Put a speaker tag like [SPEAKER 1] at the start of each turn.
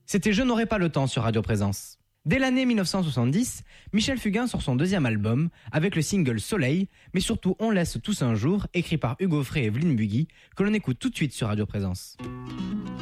[SPEAKER 1] C'était Je n'aurai pas le temps sur Radio Présence. Dès l'année 1970, Michel Fugain sort son deuxième album avec le single Soleil, mais surtout On laisse tous un jour, écrit par Hugo Frey et Evelyne Bugui, que l'on écoute tout de suite sur Radio Présence.